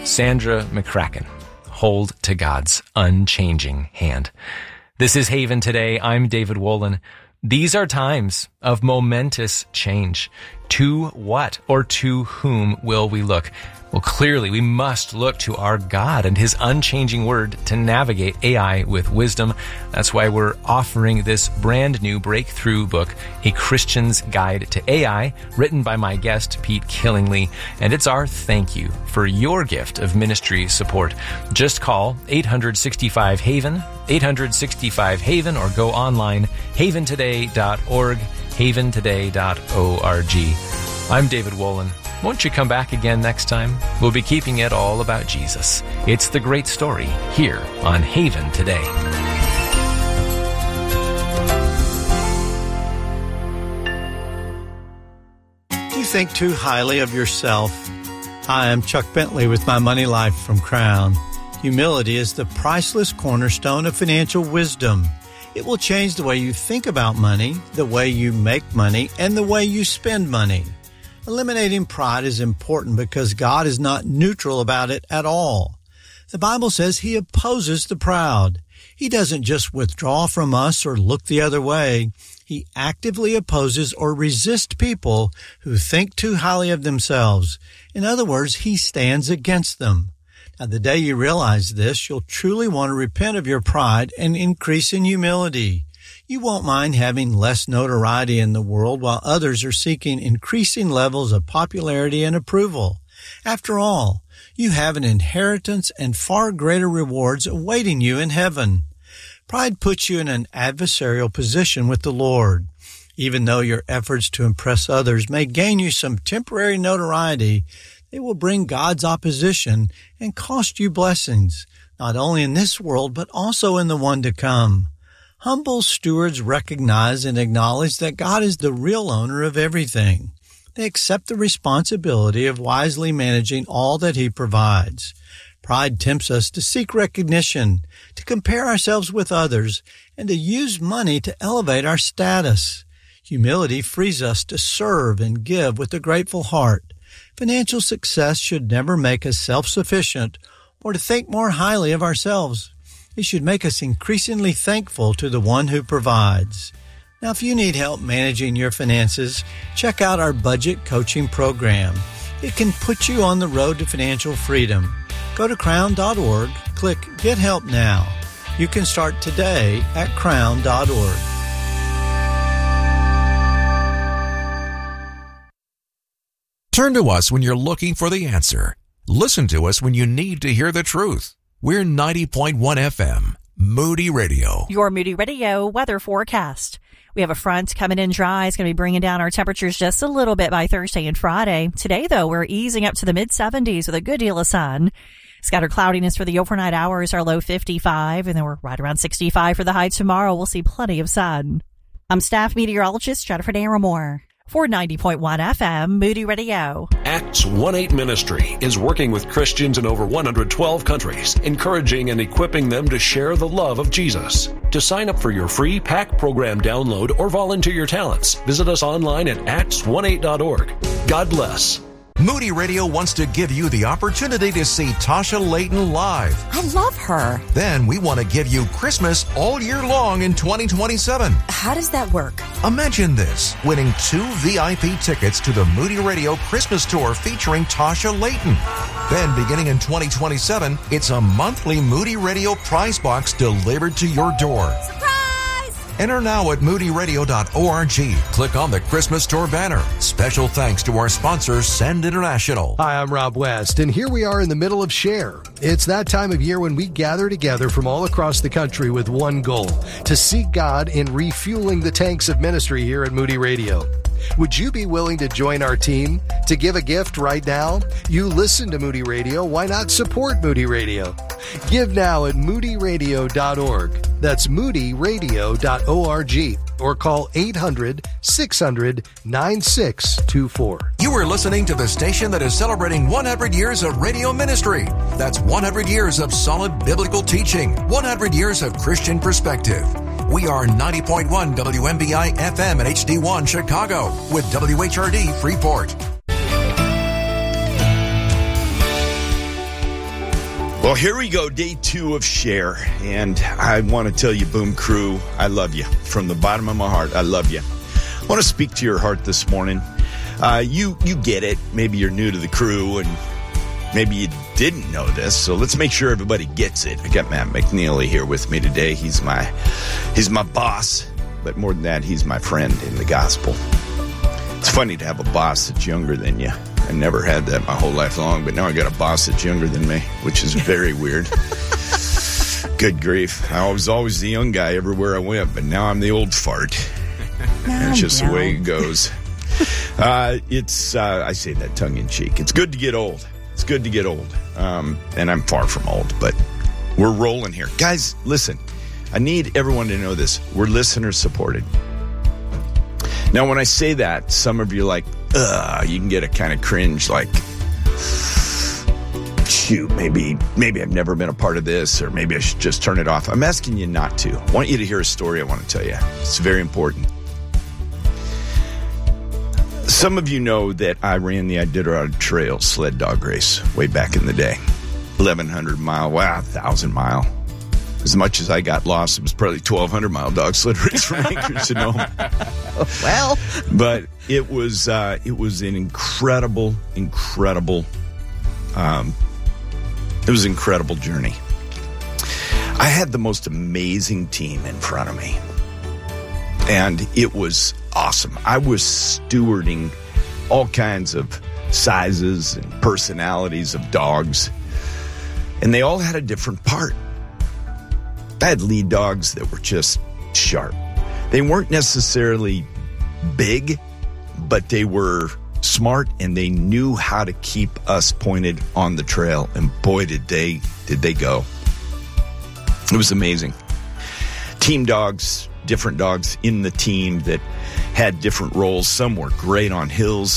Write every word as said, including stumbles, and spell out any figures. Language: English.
Sandra McCracken. Hold to God's unchanging hand. This is Haven Today. I'm David Wolin. These are times of momentous change. To what or to whom will we look? Well, clearly, we must look to our God and His unchanging Word to navigate A I with wisdom. That's why we're offering this brand new breakthrough book, A Christian's Guide to A I, written by my guest, Pete Killingly. And it's our thank you for your gift of ministry support. Just call eight hundred sixty-five HAVEN, eight hundred sixty-five HAVEN, or go online, haven today dot org, haven today dot org. I'm David Wolin. Won't you come back again next time? We'll be keeping it all about Jesus. It's the great story here on Haven Today. Do you think too highly of yourself? Hi, I'm Chuck Bentley with My Money Life from Crown. Humility is the priceless cornerstone of financial wisdom. It will change the way you think about money, the way you make money, and the way you spend money. Eliminating pride is important because God is not neutral about it at all. The Bible says He opposes the proud. He doesn't just withdraw from us or look the other way. He actively opposes or resists people who think too highly of themselves. In other words, He stands against them. Now, the day you realize this, you'll truly want to repent of your pride and increase in humility. You won't mind having less notoriety in the world while others are seeking increasing levels of popularity and approval. After all, you have an inheritance and far greater rewards awaiting you in heaven. Pride puts you in an adversarial position with the Lord. Even though your efforts to impress others may gain you some temporary notoriety, they will bring God's opposition and cost you blessings, not only in this world but also in the one to come. Humble stewards recognize and acknowledge that God is the real owner of everything. They accept the responsibility of wisely managing all that He provides. Pride tempts us to seek recognition, to compare ourselves with others, and to use money to elevate our status. Humility frees us to serve and give with a grateful heart. Financial success should never make us self-sufficient or to think more highly of ourselves. It should make us increasingly thankful to the one who provides. Now, if you need help managing your finances, check out our budget coaching program. It can put you on the road to financial freedom. Go to crown dot org, click Get Help Now. You can start today at crown dot org. Turn to us when you're looking for the answer. Listen to us when you need to hear the truth. We're ninety point one F M, Moody Radio. Your Moody Radio weather forecast. We have a front coming in dry. It's going to be bringing down our temperatures just a little bit by Thursday and Friday. Today, though, we're easing up to the mid seventies with a good deal of sun. Scattered cloudiness for the overnight hours, our low fifty-five, and then we're right around sixty-five for the high tomorrow. We'll see plenty of sun. I'm staff meteorologist Jennifer Naramore. For ninety point one F M, Moody Radio. Acts one eight Ministry is working with Christians in over one hundred twelve countries, encouraging and equipping them to share the love of Jesus. To sign up for your free P A C program download or volunteer your talents, visit us online at acts eighteen dot org. God bless. Moody Radio wants to give you the opportunity to see Tasha Layton live. I love her. Then we want to give you Christmas all year long in twenty twenty-seven. How does that work? Imagine this, winning two V I P tickets to the Moody Radio Christmas Tour featuring Tasha Layton. Then beginning in twenty twenty-seven, it's a monthly Moody Radio prize box delivered to your door. Surprise! Enter now at moody radio dot org. Click on the Christmas Tour banner. Special thanks to our sponsor, Send International. Hi, I'm Rob West, and here we are in the middle of Share. It's that time of year when we gather together from all across the country with one goal, to seek God in refueling the tanks of ministry here at Moody Radio. Would you be willing to join our team? To give a gift right now? You listen to Moody Radio. Why not support Moody Radio? Give now at moody radio dot org. That's moody radio dot org. Or call eight hundred, six hundred, nine six two four. You are listening to the station that is celebrating one hundred years of radio ministry. That's one hundred years of solid biblical teaching, one hundred years of Christian perspective. We are ninety point one W M B I F M and H D one Chicago with W H R D Freeport. Well, here we go, day two of Share, and I want to tell you, Boom Crew, I love you. From the bottom of my heart, I love you. I want to speak to your heart this morning. Uh, you you get it. Maybe you're new to the crew, and maybe you didn't know this, so let's make sure everybody gets it. I got Matt McNeely here with me today. He's my, he's my boss, but more than that, he's my friend in the gospel. It's funny to have a boss that's younger than you. I never had that my whole life long, but now I got a boss that's younger than me, which is very weird. Good grief. I was always the young guy everywhere I went, but now I'm the old fart. That's just the way it goes. Uh, it's, uh, I say that tongue-in-cheek. It's good to get old. It's good to get old. Um, and I'm far from old, but we're rolling here. Guys, listen, I need everyone to know this. We're listener-supported. Now, when I say that, some of you are like, ugh, you can get a kind of cringe, like, shoot, maybe maybe I've never been a part of this, or maybe I should just turn it off. I'm asking you not to. I want you to hear a story I want to tell you. It's very important. Some of you know that I ran the Iditarod Trail sled dog race way back in the day. eleven hundred mile, wow, one thousand mile. As much as I got lost, it was probably twelve hundred mile dog sled race from Anchorage to Nome. Well, but it was uh, it was an incredible, incredible, um, it was an incredible journey. I had the most amazing team in front of me, and it was awesome. I was stewarding all kinds of sizes and personalities of dogs, and they all had a different part. I had lead dogs that were just sharp. They weren't necessarily big, but they were smart, and they knew how to keep us pointed on the trail. And boy, did they did they go. It was amazing. Team dogs, different dogs in the team that had different roles. Some were great on hills.